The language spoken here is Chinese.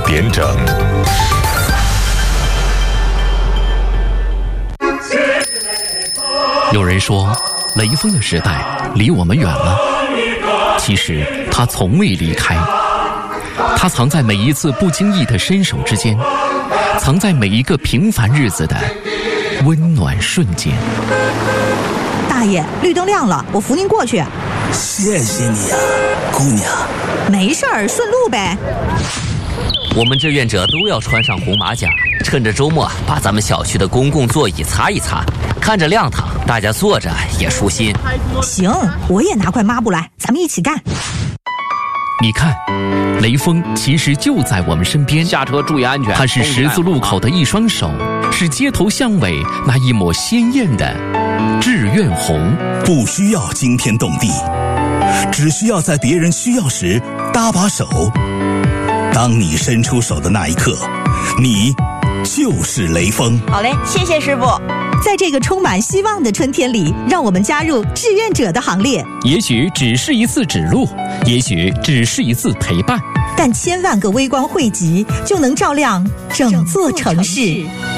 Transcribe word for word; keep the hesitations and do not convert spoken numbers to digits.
点整。 有人说，雷锋的时代离我们远了，其实他从未离开。他藏在每一次不经意的伸手之间，藏在每一个平凡日子的温暖瞬间。 大爷，绿灯亮了，我扶您过去。 谢谢你啊，姑娘。 没事儿，顺路呗。 我们志愿者都要穿上红马甲，趁着周末把咱们小区的公共座椅擦一擦，看着亮堂，大家坐着也舒心。 行，我也拿块抹布来，咱们一起干。 你看，雷锋其实就在我们身边。 下车注意安全。 他是十字路口的一双手，是街头巷尾那一抹鲜艳的志愿红。 不需要惊天动地，只需要在别人需要时搭把手。当你伸出手的那一刻，你就是雷锋。 好嘞，谢谢师傅。 在这个充满希望的春天里，让我们加入志愿者的行列。 也许只是一次指路，也许只是一次陪伴， 但千万个微光汇集，就能照亮整座城市。